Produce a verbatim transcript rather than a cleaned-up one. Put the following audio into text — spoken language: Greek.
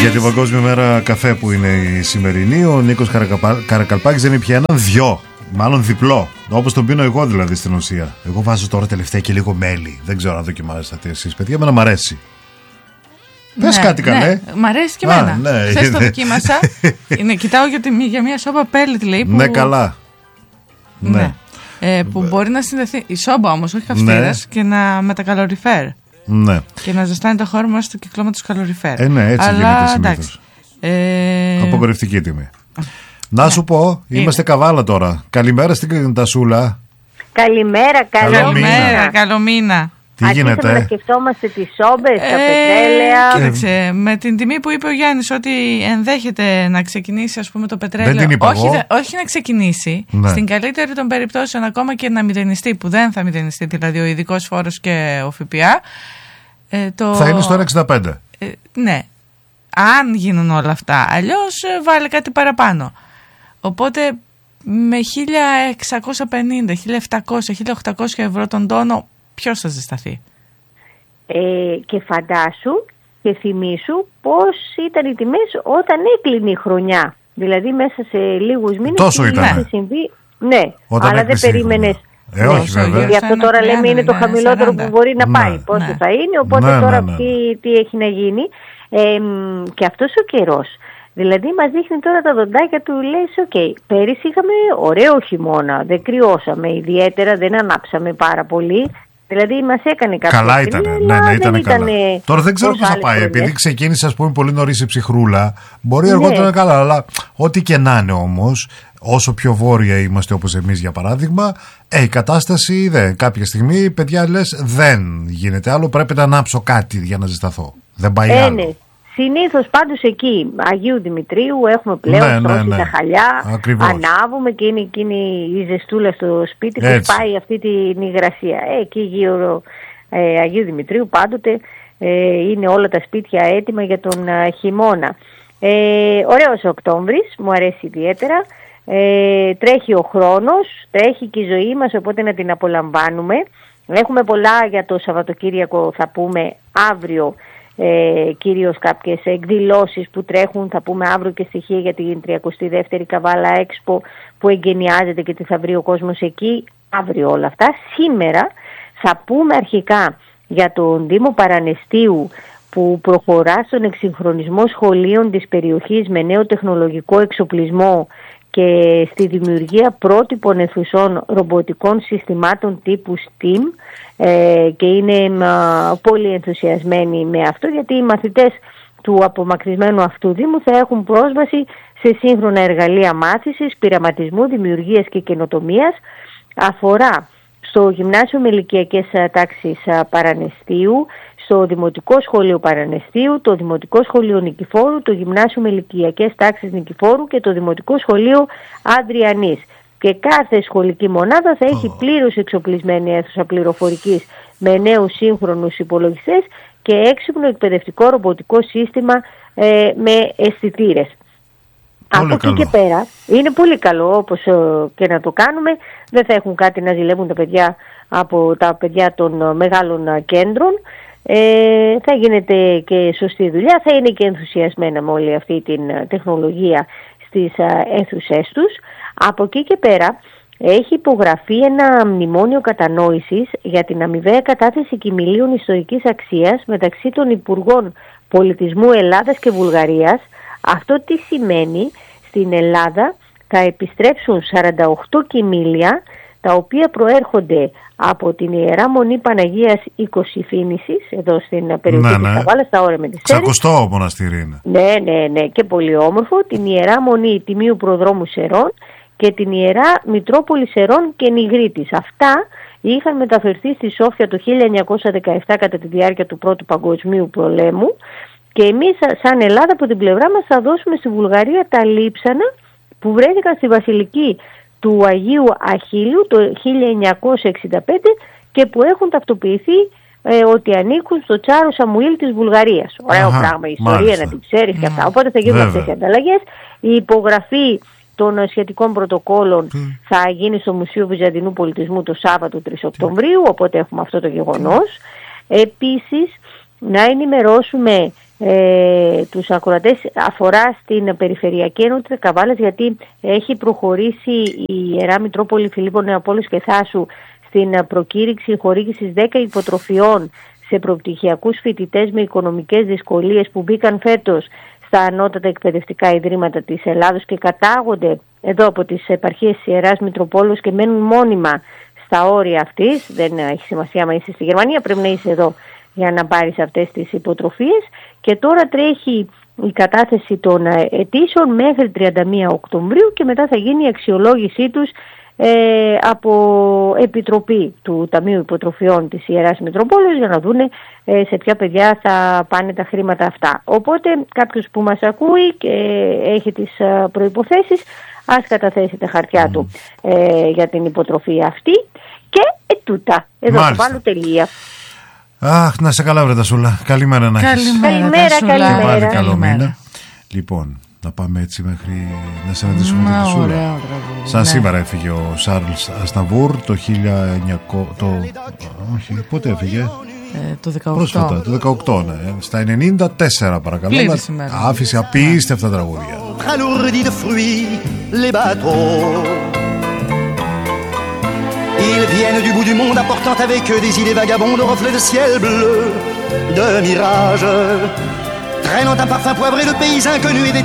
Για την Παγκόσμια Μέρα Καφέ που είναι η σημερινή, ο Νίκος Καρακαλπάκης δεν είναι πια έναν, δυο. Μάλλον διπλό. Όπως τον πίνω εγώ δηλαδή στην ουσία. Εγώ βάζω τώρα τελευταία και λίγο μέλι. Δεν ξέρω αν δοκιμάζετε εσείς, παιδιά. Εμένα μ' αρέσει. Ναι, πες κάτι καλέ. Ναι, μ' αρέσει και εμένα. Ναι, χθες το δοκίμασα. είναι, κοιτάω για, τη, για μια σόμπα πέλετ λέει. Που... Ναι, καλά. Ναι. ναι. Ε, που μπορεί να συνδεθεί. Η σόμπα όμως, όχι καυστήρας, ναι. Και να με τα καλοριφέρ. Ναι. Και να ζεστάνει το χώρο μας στο κυκλώματος καλοριφέρ. Ε, ναι, έτσι Αλλά, γίνεται συνήθως. Ε... Απογορευτική τιμή. Να σου πω, είμαστε καβάλα τώρα. Καλημέρα στην Τασούλα. Καλημέρα, καλημέρα. Καλό μήνα. Τι γίνεται? Να σκεφτόμαστε τις σόμπες, ε, τα πετρέλαια. Κοίταξε, με την τιμή που είπε ο Γιάννης ότι ενδέχεται να ξεκινήσει ας πούμε το πετρέλαιο. Δεν την είπα όχι, εγώ. δε, όχι να ξεκινήσει. Ναι. Στην καλύτερη των περιπτώσεων ακόμα και να μηδενιστεί, που δεν θα μηδενιστεί δηλαδή ο ειδικός φόρος και ο ΦΠΑ. Ε, το... Θα είναι στο ένα εξήντα πέντε. Ε, ναι. Αν γίνουν όλα αυτά. Αλλιώς ε, βάλε κάτι παραπάνω. Οπότε με χίλια εξακόσια πενήντα, χίλια επτακόσια, χίλια οκτακόσια ευρώ τον τόνο ποιος θα ζεσταθεί? Ε, και φαντάσου και θυμήσου πώς ήταν οι τιμές όταν έκλεινε η χρονιά. Δηλαδή μέσα σε λίγους μήνες. Τόσο ήταν. Συμβεί, ναι, όταν αλλά δεν περίμενες. Ε, όχι βέβαια. Γιατί αυτό τώρα λέμε είναι το χαμηλότερο σαράντα που μπορεί να πάει. Ναι, πόσο ναι. θα είναι, οπότε ναι, τώρα ναι, ναι. Τι, τι έχει να γίνει. Ε, και αυτός ο καιρός. Δηλαδή μας δείχνει τώρα τα δοντάκια του, λες, οκ, okay, πέρυσι είχαμε ωραίο χειμώνα, δεν κρυώσαμε ιδιαίτερα, δεν ανάψαμε πάρα πολύ. Δηλαδή μας έκανε κάποια καλά ήταν, ναι, ναι, ήταν καλά. Τώρα δεν ξέρω πώς θα πάει, χρονιές. Επειδή ξεκίνησε ας πούμε πολύ νωρίς η ψυχρούλα, μπορεί ναι. αργότερα να είναι καλά, αλλά ό,τι και να είναι όμως, όσο πιο βόρεια είμαστε όπως εμείς για παράδειγμα, ε, η κατάσταση δεν, κάποια στιγμή παιδιά λες δεν γίνεται άλλο, πρέπει να ανάψω κάτι για να ζεσταθώ, δεν πάει ε, άλλο. Ναι. Συνήθως πάντως εκεί, Αγίου Δημητρίου, έχουμε πλέον ναι, στρώσει ναι, ναι. τα χαλιά, ακριβώς. Ανάβουμε και είναι εκείνη η ζεστούλα στο σπίτι που πάει αυτή την υγρασία. Ε, εκεί γύρω ε, Αγίου Δημητρίου πάντοτε ε, είναι όλα τα σπίτια έτοιμα για τον ε, χειμώνα. Ε, ωραίος Οκτώβρης, μου αρέσει ιδιαίτερα. Ε, τρέχει ο χρόνος, τρέχει και η ζωή μας, οπότε να την απολαμβάνουμε. Έχουμε πολλά για το Σαββατοκύριακο, θα πούμε αύριο. Ε, κυρίως κάποιες εκδηλώσεις που τρέχουν, θα πούμε αύριο και στοιχεία για την τριακοστή δεύτερη Καβάλα Expo που εγκαινιάζεται και τι θα βρει ο κόσμος εκεί, αύριο όλα αυτά. Σήμερα θα πούμε αρχικά για τον Δήμο Παρανεστίου που προχωρά στον εξυγχρονισμό σχολείων της περιοχής με νέο τεχνολογικό εξοπλισμό και στη δημιουργία πρότυπων αιθουσών ρομποτικών συστημάτων τύπου στιμ ε, και είναι α, πολύ ενθουσιασμένοι με αυτό, γιατί οι μαθητές του απομακρυσμένου αυτού Δήμου θα έχουν πρόσβαση σε σύγχρονα εργαλεία μάθησης, πειραματισμού, δημιουργίας και καινοτομίας. Αφορά στο Γυμνάσιο με ηλικιακές τάξεις Παρανεστίου, στο Δημοτικό Σχολείο Παρανεστίου, το Δημοτικό Σχολείο Νικηφόρου, το Γυμνάσιο με ηλικιακές τάξεις Νικηφόρου και το Δημοτικό Σχολείο Ανδριανής. Και κάθε σχολική μονάδα θα έχει πλήρως εξοπλισμένη αίθουσα πληροφορικής με νέους σύγχρονους υπολογιστές και έξυπνο εκπαιδευτικό ρομποτικό σύστημα ε, με αισθητήρες. Από εκεί και πέρα είναι πολύ καλό, όπως ε, και να το κάνουμε. Δεν θα έχουν κάτι να ζηλεύουν τα παιδιά από τα παιδιά των μεγάλων κέντρων. Ε, θα γίνεται και σωστή δουλειά, θα είναι και ενθουσιασμένα με όλη αυτή την τεχνολογία στις αίθουσές τους. Από εκεί και πέρα έχει υπογραφεί ένα μνημόνιο κατανόησης για την αμοιβαία κατάθεση κιμηλίων ιστορικής αξίας μεταξύ των Υπουργών Πολιτισμού Ελλάδας και Βουλγαρίας. Αυτό τι σημαίνει? Στην Ελλάδα θα επιστρέψουν σαράντα οκτώ κιμήλια τα οποία προέρχονται από την Ιερά Μονή Παναγίας Οικοσυφήνησης, εδώ στην περιοχή ναι, της Καβάλας, στα όρια με τις Σέρες. Ξακουστό μοναστήρι είναι. Ναι, ναι, ναι, και πολύ όμορφο. Την Ιερά Μονή Τιμίου Προδρόμου Σερών και την Ιερά Μητρόπολη Σερών και Νιγρίτης. Αυτά είχαν μεταφερθεί στη Σόφια το χίλια εννιακόσια δεκαεπτά κατά τη διάρκεια του Πρώτου Παγκοσμίου Πολέμου και εμείς σαν Ελλάδα από την πλευρά μας θα δώσουμε στη Βουλγαρία τα λείψανα που βρέθηκαν στη Βασιλική του Αγίου Αχίλιου το χίλια εννιακόσια εξήντα πέντε και που έχουν ταυτοποιηθεί ε, ότι ανήκουν στο Τσάρο Σαμουήλ της Βουλγαρίας. Ωραίο Αχα, πράγμα, η ιστορία μάλιστα. Να την ξέρεις και αυτά. Οπότε θα γίνουν αυτές οι ανταλλαγές. Η υπογραφή των σχετικών πρωτοκόλων mm. θα γίνει στο Μουσείο Βυζαντινού Πολιτισμού το Σάββατο τρεις Οκτωβρίου, οπότε έχουμε αυτό το γεγονός. Επίσης, να ενημερώσουμε ε, τους ακροατές αφορά στην Περιφερειακή Ένωση Καβάλας, γιατί έχει προχωρήσει η Ιερά Μητρόπολη Φιλίππων Νεαπόλης και Θάσου στην προκήρυξη χορήγησης δέκα υποτροφιών σε προπτυχιακούς φοιτητές με οικονομικές δυσκολίες που μπήκαν φέτος στα ανώτατα εκπαιδευτικά ιδρύματα της Ελλάδος και κατάγονται εδώ από τις επαρχίες της Ιεράς Μητροπόλεως και μένουν μόνιμα στα όρια αυτής. Δεν έχει σημασία αν είσαι στη Γερμανία, πρέπει να είσαι εδώ για να πάρεις αυτές τις υποτροφίες. Και τώρα τρέχει η κατάθεση των αιτήσεων μέχρι τριάντα μία Οκτωβρίου και μετά θα γίνει η αξιολόγησή τους ε, από επιτροπή του Ταμείου Υποτροφιών της Ιεράς Μητροπόλεως για να δούνε ε, σε ποια παιδιά θα πάνε τα χρήματα αυτά. Οπότε κάποιος που μας ακούει και έχει τις προϋποθέσεις, ας καταθέσει τα χαρτιά του ε, για την υποτροφία αυτή και ετούτα. Εδώ θα βάλω τελεία. Αχ, να σε καλά βρε Τασούλα. Καλημέρα να έχεις. Καλημέρα, καλημέρα. Και πάλι καλό μήνα. Λοιπόν, να πάμε έτσι μέχρι να συναντήσουμε την Τασούλα. Σαν σήμερα έφυγε ο Σάρλς Ασταβούρ το χίλια εννιακόσια... Το... Όχι, πότε έφυγε? Ε, το δεκαοκτώ. Πρόσφατα, το δεκαοκτώ, ναι. Στα ενενήντα τέσσερα παρακαλώ. Άφησε απίστευτα τραγούδια. Ils viennent du bout du monde apportant avec eux des idées vagabondes, reflets de ciel bleu, de mirages, traînant un parfum poivré de pays inconnus et des